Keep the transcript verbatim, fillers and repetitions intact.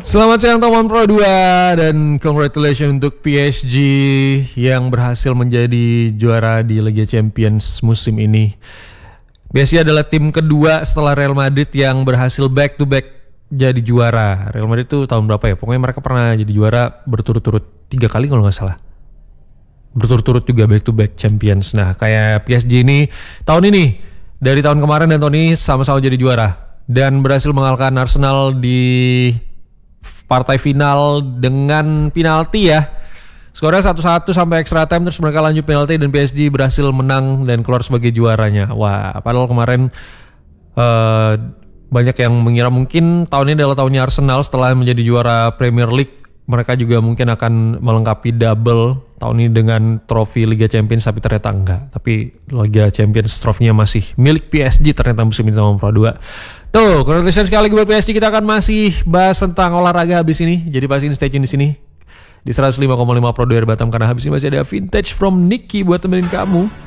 Selamat siang teman Pro dua dan congratulations untuk P S G yang berhasil menjadi juara di Liga Champions musim ini. P S G adalah tim kedua setelah Real Madrid yang berhasil back to back jadi juara. Real Madrid itu tahun berapa ya? Pokoknya mereka pernah jadi juara berturut-turut tiga kali kalau nggak salah. Berturut-turut juga back to back Champions. Nah kayak P S G ini tahun ini dari tahun kemarin dan tahun ini sama-sama jadi juara dan berhasil mengalahkan Arsenal di partai final dengan penalti ya. Skornya satu satu sampai extra time, terus mereka lanjut penalti dan P S G berhasil menang dan keluar sebagai juaranya. Wah, padahal kemarin uh, banyak yang mengira mungkin tahun ini adalah tahunnya Arsenal setelah menjadi juara Premier League. Mereka juga mungkin akan melengkapi double tahun ini dengan trofi Liga Champions, tapi ternyata enggak. Tapi Liga Champions trofinya masih milik P S G ternyata musim ini sama Pro dua. Tuh, congratulations sekali lagi buat P S G. Kita akan masih bahas tentang olahraga habis ini. Jadi pastiin stay tune di sini di seratus lima koma lima Pro dua Batam karena habis ini masih ada vintage from Nicky buat temenin kamu.